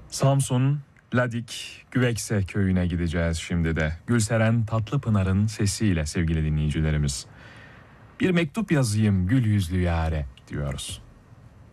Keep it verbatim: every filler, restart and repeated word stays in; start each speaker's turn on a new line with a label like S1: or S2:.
S1: Samsun, Ladik, Güvekse köyüne gideceğiz şimdi de. Gülseren Tatlıpınar'ın sesiyle sevgili dinleyicilerimiz. Bir mektup yazayım gül yüzlü yâre diyoruz.